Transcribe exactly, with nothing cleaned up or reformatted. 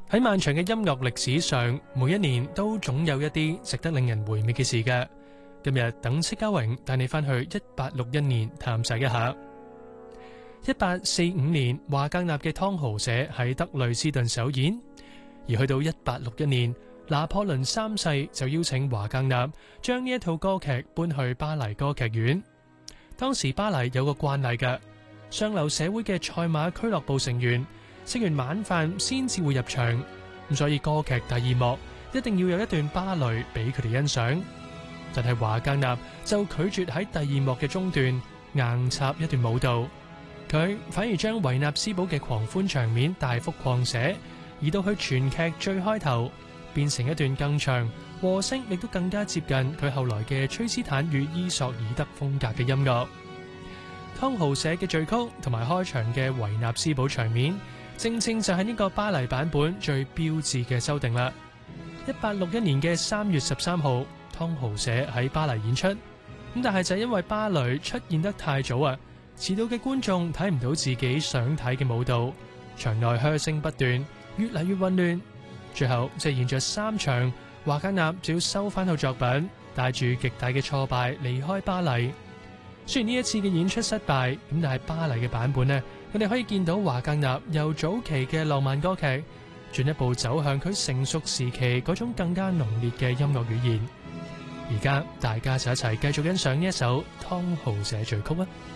喺漫長嘅音樂歷史上，每一年都總有一啲值得令人回味嘅事嘅。今日等戚家榮帶你翻去一八六一年探索一下。一八四五年，華格納嘅湯豪社喺德累斯頓首演，而去到一八六一年，拿破崙三世就邀請華格納將呢一套歌劇搬去巴黎歌劇院。當時巴黎有個慣例嘅，上流社會嘅賽馬俱樂部成員食完晚飯先至會入場，咁所以歌劇第二幕一定要有一段芭蕾俾佢哋欣賞。但係華格納就拒絕喺第二幕嘅中段硬插一段舞蹈，佢反而將維納斯堡嘅狂歡場面大幅擴寫，移到去全劇最開頭，變成一段更長、和聲亦都更加接近佢後來嘅崔斯坦與伊索爾德風格嘅音樂。湯豪社嘅序曲同埋開場嘅維納斯堡場面，正正就係呢個巴黎版本最標誌嘅修訂啦。一八六一年嘅三月十三號，湯豪社喺巴黎演出，咁但係就因為芭蕾出現得太早啊，遲到嘅觀眾睇唔到自己想睇嘅舞蹈，場內噓聲不斷，越嚟越混亂。最後即係演咗三場，華格納就要收翻套作品，帶住極大嘅挫敗離開巴黎。雖然呢一次嘅演出失敗，咁但係巴黎嘅版本呢，我哋可以見到華格納由早期嘅浪漫歌劇，進一步走向佢成熟時期嗰種更加濃烈嘅音樂語言。而家大家就一齊繼續欣賞呢一首湯豪社序曲啊！